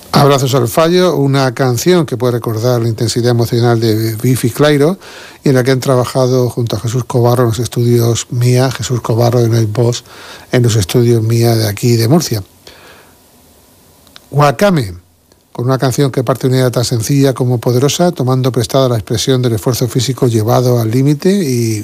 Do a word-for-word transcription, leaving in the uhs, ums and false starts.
Abrazos al fallo, una canción que puede recordar la intensidad emocional de Bifi Clyro y en la que han trabajado junto a Jesús Cobarro en los estudios Mía, Jesús Cobarro de Night Boss en los estudios Mía de aquí de Murcia. Wakame, con una canción que parte de una idea tan sencilla como poderosa, tomando prestada la expresión del esfuerzo físico llevado al límite y